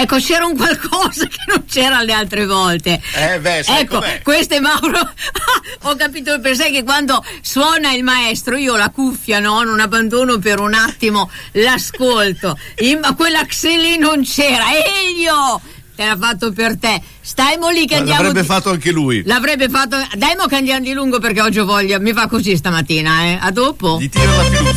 Ecco, c'era un qualcosa che non c'era le altre volte. Ecco, questo è Mauro. Ho capito, per sé che quando suona il maestro io la cuffia non abbandono per un attimo, l'ascolto. Ma quella Xeli non c'era. Elio! Te l'ha fatto per te. Stai lì che andiamo. L'avrebbe fatto anche lui. L'avrebbe fatto. Dai mo che andiamo di lungo perché oggi ho voglia. Mi fa così stamattina, A dopo. Gli tira la fiducia.